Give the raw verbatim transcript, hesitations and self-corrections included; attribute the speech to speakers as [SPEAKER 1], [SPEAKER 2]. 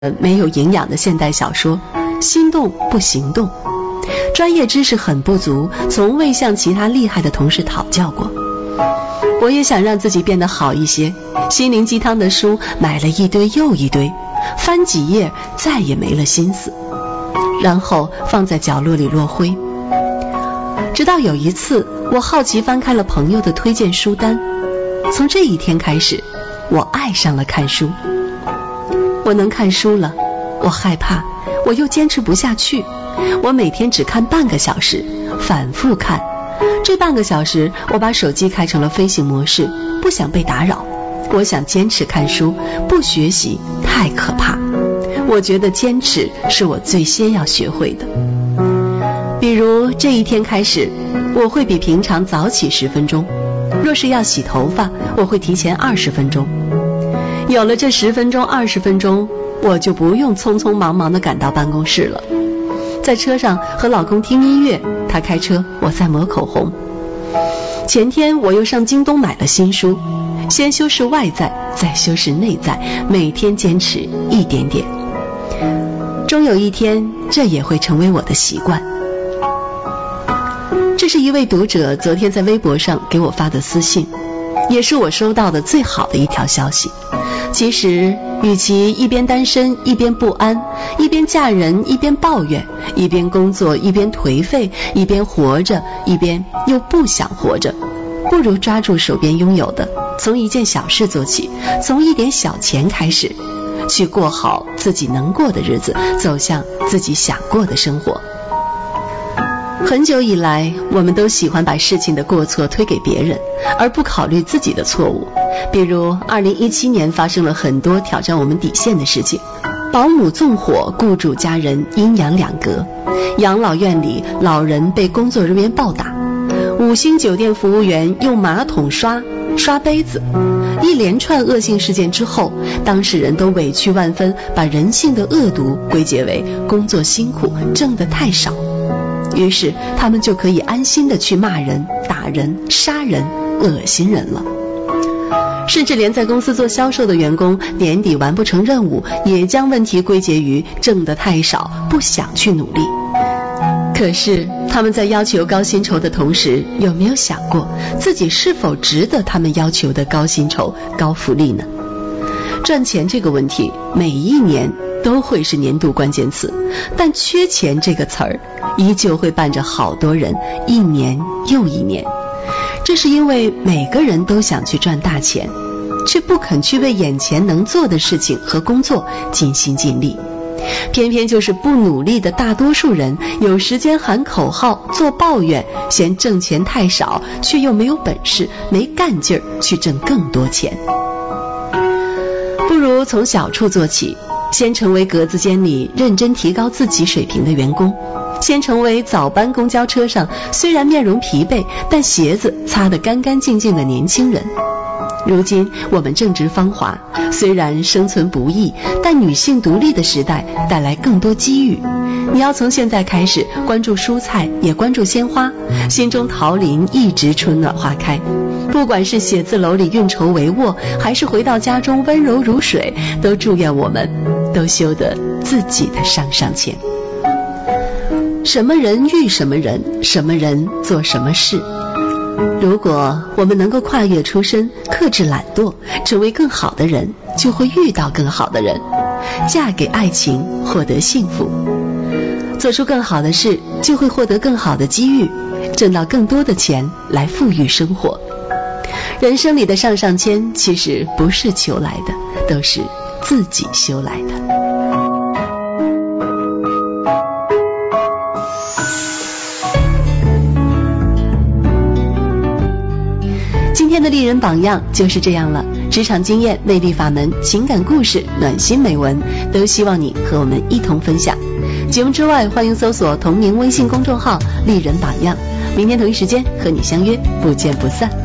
[SPEAKER 1] 没有营养的现代小说，心动不行动，专业知识很不足，从未向其他厉害的同事讨教过。我也想让自己变得好一些，心灵鸡汤的书买了一堆又一堆，翻几页再也没了心思，然后放在角落里落灰。直到有一次，我好奇翻开了朋友的推荐书单，从这一天开始，我爱上了看书。我能看书了，我害怕，我又坚持不下去。我每天只看半个小时，反复看。这半个小时，我把手机开成了飞行模式，不想被打扰。我想坚持看书，不学习太可怕。我觉得坚持是我最先要学会的。比如这一天开始，我会比平常早起十分钟。若是要洗头发，我会提前二十分钟。有了这十分钟、二十分钟，我就不用匆匆忙忙地赶到办公室了。在车上和老公听音乐，他开车，我在抹口红。前天我又上京东买了新书，先修饰外在，再修饰内在，每天坚持一点点。终有一天，这也会成为我的习惯。这是一位读者昨天在微博上给我发的私信，也是我收到的最好的一条消息。其实与其一边单身一边不安，一边嫁人一边抱怨，一边工作一边颓废，一边活着一边又不想活着，不如抓住手边拥有的，从一件小事做起，从一点小钱开始，去过好自己能过的日子，走向自己想过的生活。很久以来，我们都喜欢把事情的过错推给别人，而不考虑自己的错误。比如二零一七年发生了很多挑战我们底线的事情，保姆纵火，雇主家人阴阳两隔，养老院里老人被工作人员暴打，五星酒店服务员用马桶刷刷杯子。一连串恶性事件之后，当事人都委屈万分，把人性的恶毒归结为工作辛苦，挣得太少。于是他们就可以安心的去骂人、打人、杀人、恶心人了。甚至连在公司做销售的员工年底完不成任务，也将问题归结于挣得太少，不想去努力。可是他们在要求高薪酬的同时，有没有想过自己是否值得他们要求的高薪酬、高福利呢？赚钱这个问题每一年都会是年度关键词，但缺钱这个词儿依旧会伴着好多人一年又一年。这是因为每个人都想去赚大钱，却不肯去为眼前能做的事情和工作尽心尽力。偏偏就是不努力的大多数人，有时间喊口号、做抱怨，嫌挣钱太少，却又没有本事、没干劲儿去挣更多钱。不如从小处做起，先成为格子间里认真提高自己水平的员工，先成为早班公交车上虽然面容疲惫，但鞋子擦得干干净净的年轻人。如今我们正值芳华，虽然生存不易，但女性独立的时代带来更多机遇。你要从现在开始关注蔬菜，也关注鲜花，心中桃林一直春暖花开。不管是写字楼里运筹帷幄，还是回到家中温柔如水，都祝愿我们都修得自己的上上签。什么人遇什么人，什么人做什么事。如果我们能够跨越出身，克制懒惰，成为更好的人，就会遇到更好的人，嫁给爱情，获得幸福。做出更好的事，就会获得更好的机遇，挣到更多的钱来富裕生活。人生里的上上签其实不是求来的，都是自己修来的。今天的丽人榜样就是这样了，职场经验、魅力法门、情感故事、暖心美文，都希望你和我们一同分享。节目之外，欢迎搜索同名微信公众号丽人榜样，明天同一时间和你相约，不见不散。